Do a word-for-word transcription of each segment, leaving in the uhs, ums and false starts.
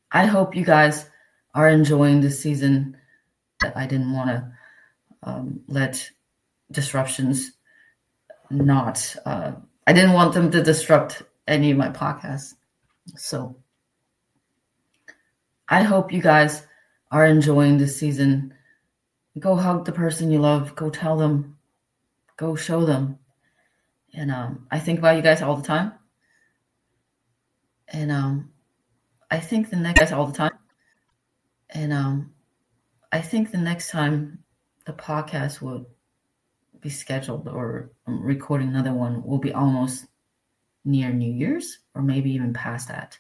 I hope you guys are enjoying this season. I didn't want to um, let disruptions not, uh, I didn't want them to disrupt any of my podcasts. So I hope you guys are enjoying this season. Go hug the person you love. Go tell them. Go show them. And um, I think about you guys all the time. And um, I think the next all the time. And um, I think the next time the podcast will be scheduled or I'm recording another one will be almost near New Year's or maybe even past that.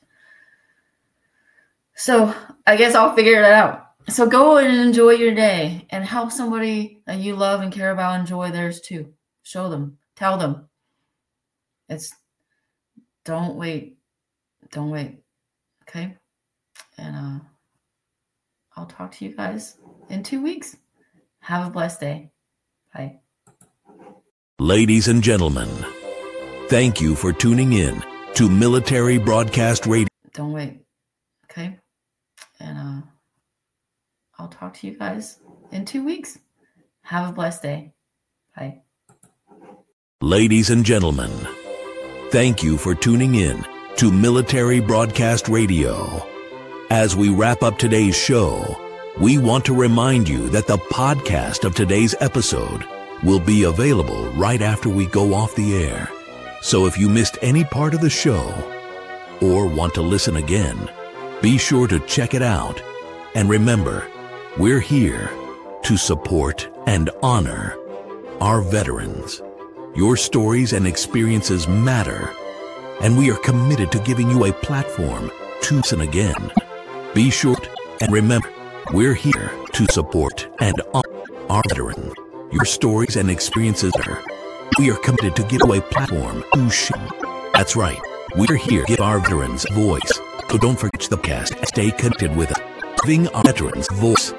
So I guess I'll figure it out. So go and enjoy your day and help somebody that you love and care about enjoy theirs too. Show them, tell them. It's don't wait. Don't wait. Okay. And uh, I'll talk to you guys in two weeks. Have a blessed day. Bye. Ladies and gentlemen, thank you for tuning in to Military Broadcast Radio. Don't wait. Okay. And uh, I'll talk to you guys in two weeks. Have a blessed day. Bye. Ladies and gentlemen, thank you for tuning in to Military Broadcast Radio. As we wrap up today's show, we want to remind you that the podcast of today's episode will be available right after we go off the air. So if you missed any part of the show or want to listen again, be sure to check it out. And remember, we're here to support and honor our veterans. Your stories and experiences matter, and we are committed to giving you a platform to listen again. Be sure to, and remember, we're here to support and honor our veterans. Your stories and experiences matter. We are committed to give you a platform to share. That's right. We're here to give our veterans a voice. So don't forget the podcast and stay connected with us. Giving our veterans a voice.